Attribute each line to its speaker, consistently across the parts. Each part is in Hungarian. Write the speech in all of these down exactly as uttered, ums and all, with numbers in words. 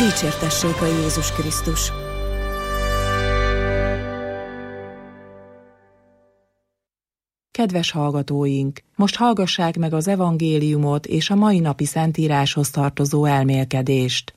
Speaker 1: Dicsértessék a Jézus Krisztus!
Speaker 2: Kedves hallgatóink! Most hallgassák meg az evangéliumot és a mai napi szentíráshoz tartozó elmélkedést.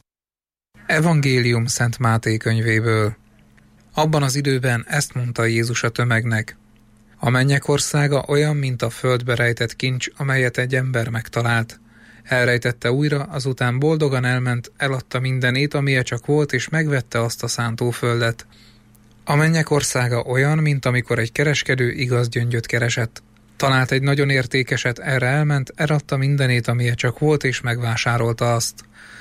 Speaker 3: Evangélium Szent Máté könyvéből. Abban az időben ezt mondta Jézus a tömegnek: a mennyek országa olyan, mint a földbe rejtett kincs, amelyet egy ember megtalált. Elrejtette újra, azután boldogan elment, eladta mindenét, amilyen csak volt, és megvette azt a szántóföldet. A mennyek országa olyan, mint amikor egy kereskedő igaz gyöngyöt keresett. Talált egy nagyon értékeset, erre elment, eladta mindenét, amilyen csak volt, és megvásárolta azt.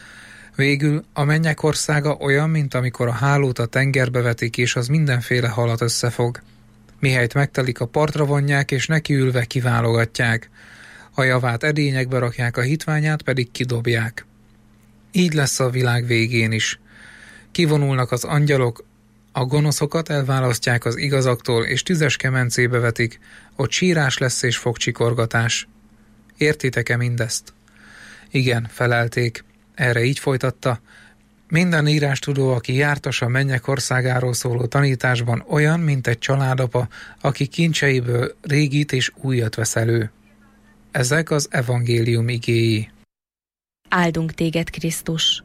Speaker 3: Végül a mennyek országa olyan, mint amikor a hálót a tengerbe vetik, és az mindenféle halat összefog. Mihelyt megtelik, a partra vonják, és nekiülve kiválogatják. A javát edényekbe rakják, a hitványát pedig kidobják. Így lesz a világ végén is. Kivonulnak az angyalok, a gonoszokat elválasztják az igazaktól, és tüzes kemencébe vetik, ott sírás lesz és fogcsikorgatás. Értitek-e mindezt? Igen, felelték. Erre így folytatta: minden írástudó, aki jártas a mennyek országáról szóló tanításban, olyan, mint egy családapa, aki kincseiből régit és újat vesz elő. Ezek az evangélium igéi.
Speaker 4: Áldunk téged, Krisztus!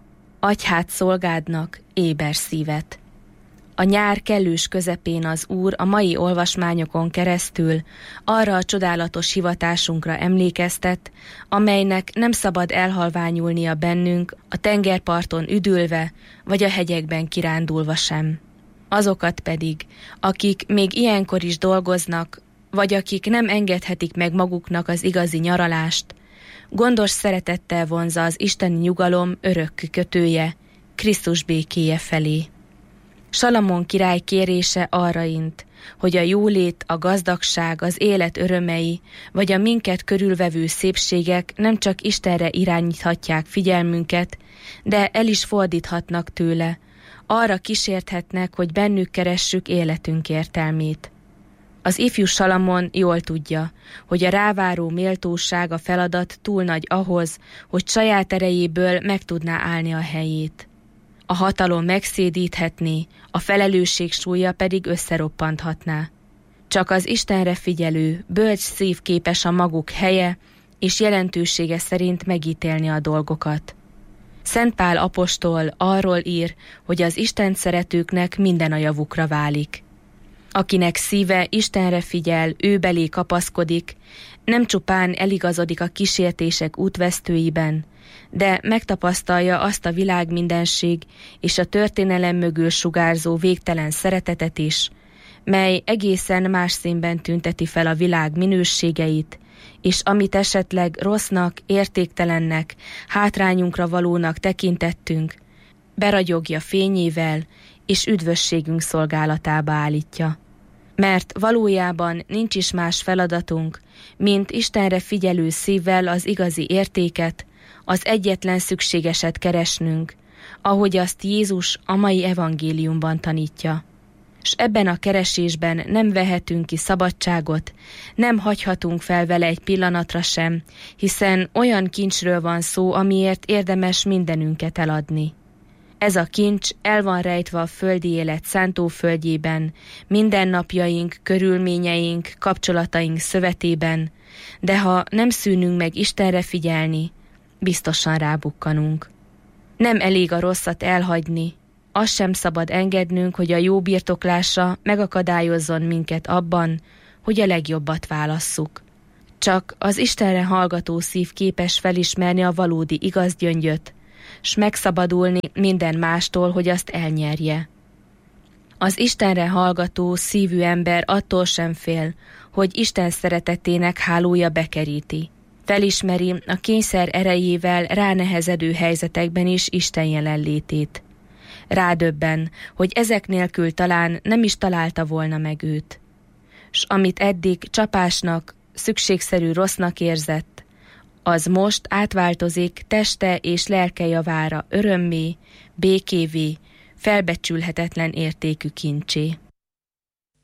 Speaker 4: Adj hát szolgádnak éber szívet! A nyár kellős közepén az Úr a mai olvasmányokon keresztül arra a csodálatos hivatásunkra emlékeztet, amelynek nem szabad elhalványulnia bennünk, a tengerparton üdülve, vagy a hegyekben kirándulva sem. Azokat pedig, akik még ilyenkor is dolgoznak, vagy akik nem engedhetik meg maguknak az igazi nyaralást, gondos szeretettel vonzza az isteni nyugalom örök kikötője, Krisztus békéje felé. Salamon király kérése arra int, hogy a jólét, a gazdagság, az élet örömei, vagy a minket körülvevő szépségek nem csak Istenre irányíthatják figyelmünket, de el is fordíthatnak tőle, arra kísérthetnek, hogy bennük keressük életünk értelmét. Az ifjú Salamon jól tudja, hogy a ráváró méltóság, a feladat túl nagy ahhoz, hogy saját erejéből meg tudná állni a helyét. A hatalom megszédíthetné, a felelősség súlya pedig összeroppanthatná. Csak az Istenre figyelő, bölcs szív képes a maguk helye és jelentősége szerint megítélni a dolgokat. Szent Pál apostol arról ír, hogy az Istent szeretőknek minden a javukra válik. Akinek szíve Istenre figyel, ő belé kapaszkodik, nem csupán eligazodik a kísértések útvesztőiben, de megtapasztalja azt a világmindenség és a történelem mögül sugárzó végtelen szeretetet is, mely egészen más színben tünteti fel a világ minőségeit, és amit esetleg rossznak, értéktelennek, hátrányunkra valónak tekintettünk, beragyogja fényével, és üdvösségünk szolgálatába állítja. Mert valójában nincs is más feladatunk, mint Istenre figyelő szívvel az igazi értéket, az egyetlen szükségeset keresnünk, ahogy azt Jézus a mai evangéliumban tanítja. S ebben a keresésben nem vehetünk ki szabadságot, nem hagyhatunk fel vele egy pillanatra sem, hiszen olyan kincsről van szó, amiért érdemes mindenünket eladni. Ez a kincs el van rejtve a földi élet szántóföldjében, mindennapjaink, körülményeink, kapcsolataink szövetében, de ha nem szűnünk meg Istenre figyelni, biztosan rábukkanunk. Nem elég a rosszat elhagyni, azt sem szabad engednünk, hogy a jó birtoklása megakadályozzon minket abban, hogy a legjobbat válasszuk. Csak az Istenre hallgató szív képes felismerni a valódi igaz gyöngyöt, s megszabadulni minden mástól, hogy azt elnyerje. Az Istenre hallgató szívű ember attól sem fél, hogy Isten szeretetének hálója bekeríti. Felismeri a kényszer erejével ránehezedő helyzetekben is Isten jelenlétét. Rádöbben, hogy ezek nélkül talán nem is találta volna meg őt. S amit eddig csapásnak, szükségszerű rossznak érzett, az most átváltozik teste és lelke javára örömmé, békévé, felbecsülhetetlen értékű kincsé.